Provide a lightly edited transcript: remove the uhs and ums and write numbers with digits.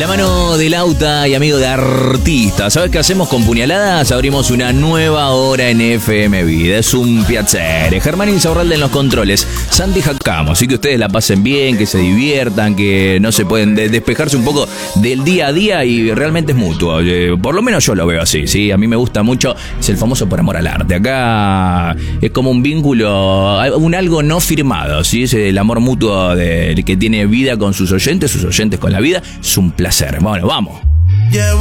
la mano de Lauta y amigo de artistas. ¿Sabes qué hacemos con Puñaladas? Abrimos una nueva hora en FM Vida. Es un piacere. Germán Insaurralde en los controles. Santi Jacamo. Así que ustedes la pasen bien, que se diviertan, que no se pueden despejarse un poco del día a día y realmente es mutuo. Por lo menos yo lo veo así, ¿sí? A mí me gusta mucho. Es el famoso por amor al arte. Acá es como un vínculo, un algo no firmado, ¿sí? Es el amor mutuo que tiene Vida con sus oyentes con la vida. Es un placer. Bueno, vamos.